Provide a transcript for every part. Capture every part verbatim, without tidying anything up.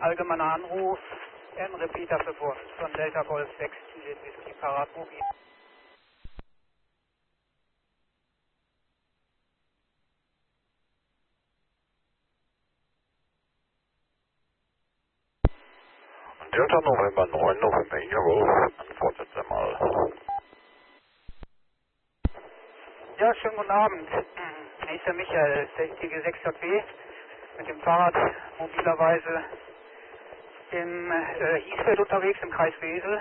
allgemeiner Anruf, ein Repeater für Wurst von Delta Golf sechs, Juliet Whisky Paratmobil. Delta November neun, November India Golf, antwortet er mal. Ja, schönen guten Abend. Ich bin der Michael, T G sechs J B, mit dem Fahrrad mobilerweise im äh, Hiesfeld unterwegs, im Kreis Wesel.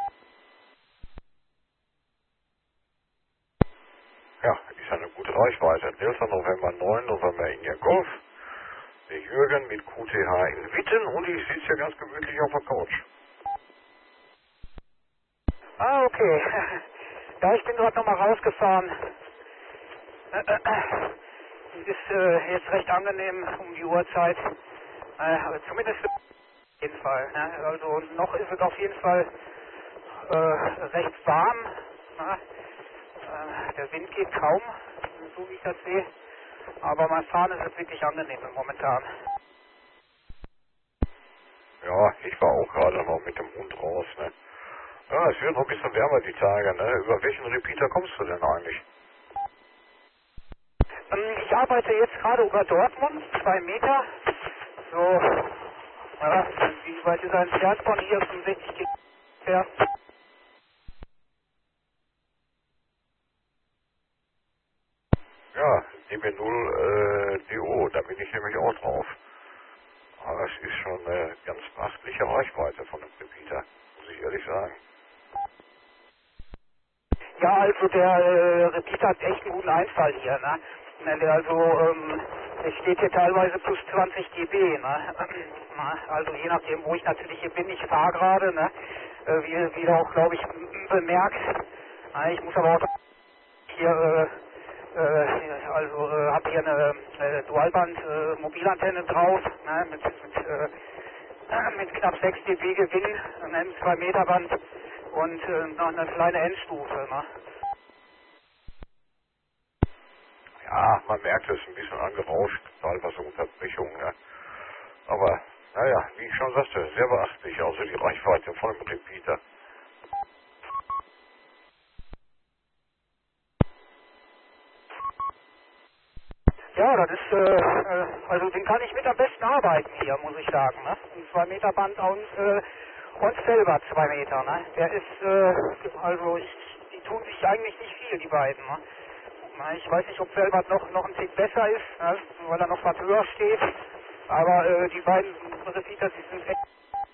Ja, ist eine gute Reichweite. Delta November neun, November India Golf. Der Jürgen mit Q T H in Witten und ich sitze hier ganz gemütlich auf der Couch. Ah, okay. Ja, ich bin gerade nochmal rausgefahren. Es ist äh, jetzt recht angenehm um die Uhrzeit. Äh, zumindest auf jeden Fall. Ne? Also noch ist es auf jeden Fall äh, recht warm. Ne? Äh, der Wind geht kaum, so wie ich das sehe. Aber beim Fahren ist es wirklich angenehm momentan. Ja, ich war auch gerade noch mit dem Hund raus, ne? Ja, es wird noch ein bisschen wärmer die Tage, ne? Über welchen Repeater kommst du denn eigentlich? Ähm, ich arbeite jetzt gerade über Dortmund, zwei Meter. So, ja, wie weit ist er entfernt von hier? fünfundsechzig Kilometer. Ja, D B null äh, D O, da bin ich nämlich auch drauf. Aber es ist schon eine ganz beachtliche Reichweite von dem Repeater, muss ich ehrlich sagen. Ja, also der äh, Repeater hat echt einen guten Einfall hier, ne? Ne, der Also, ähm, es steht hier teilweise plus zwanzig dB, ne? Na, also je nachdem, wo ich natürlich hier bin, ich fahre gerade, ne? Äh, wie, wie du auch, glaube ich, m- bemerkst. Na, ich muss aber auch hier, äh, äh, also äh, habe hier eine äh, Dualband äh, Mobilantenne drauf, ne? Mit, mit, äh, mit knapp sechs dB Gewinn, einem zwei Meter Band und äh, noch eine kleine Endstufe, ne? Ja, man merkt es ein bisschen angerauscht, teilweise Unterbrechungen, ne? Aber, naja, wie ich schon sagte, sehr beachtlich, also die Reichweite von dem Repeater. Ja, das ist, äh, äh, also den kann ich mit am besten arbeiten hier, muss ich sagen, ne? Ein zwei Meter Band und, äh, und selber zwei Meter, ne? Der ist, äh, also ich, die tun sich eigentlich nicht viel, die beiden, ne? Na, ich weiß nicht, ob selber noch, noch ein Tick besser ist, ne? Weil er noch was höher steht, aber, äh, die beiden Repeater, die sind echt.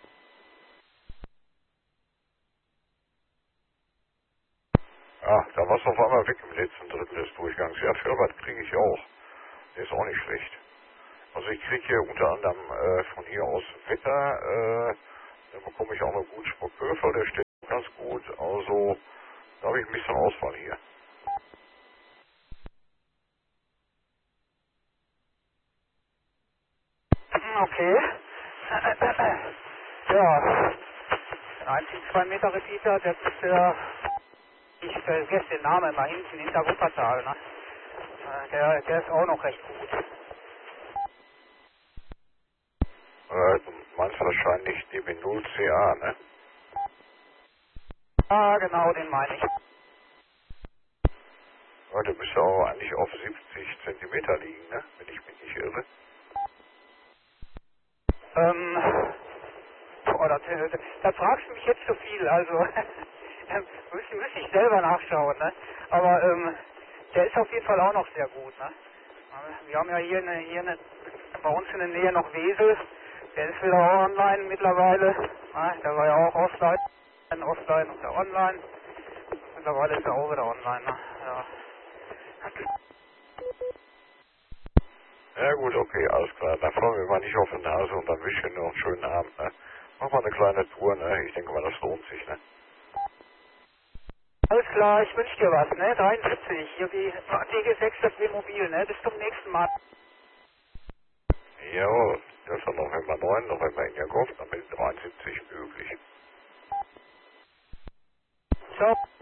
Ja, da war es auf einmal weg im letzten Drittel des Durchgangs. Ja, Felbert kriege ich auch. Der ist auch nicht schlecht. Also ich kriege hier unter anderem äh, von hier aus Wetter, äh, da bekomme ich auch noch gut Sprockhöfer, der steht ganz gut. Also da habe ich ein bisschen Auswahl hier. Okay. Ja, ein zwei Meter Repeater, das ist der, ich vergesse den Namen mal hinten, hinter Wuppertal, ne? Äh, Der, der ist auch noch recht gut. Äh, du meinst wahrscheinlich D B null C A, ne? Ah, genau, den meine ich. Ja, der müsste auch eigentlich auf siebzig Zentimeter liegen, ne? Wenn ich mich nicht irre. Ähm, boah, das, äh, da fragst du mich jetzt zu viel, also müsste, müsste ich selber nachschauen, ne? Aber ähm, der ist auf jeden Fall auch noch sehr gut, ne? Wir haben ja hier, eine, hier eine, bei uns in der Nähe noch Wesel, der ist wieder auch online mittlerweile, ne? Der war ja auch offline, offline und der online. Mittlerweile ist er auch wieder online, ne? Ja. Ja gut, okay, alles klar. Dann freuen wir mal nicht auf die Nase und dann wünsche ich dir noch einen schönen Abend, ne? Mach mal eine kleine Tour, ne? Ich denke mal, das lohnt sich, ne? Alles klar, ich wünsche dir was, ne? dreiundsiebzig, hier wie T G sechs, das W-Mobil, ne? Bis zum nächsten Mal. Jawohl, das ist November neun, November in Jakov, dann mit dreiundsiebzig möglich. Ciao.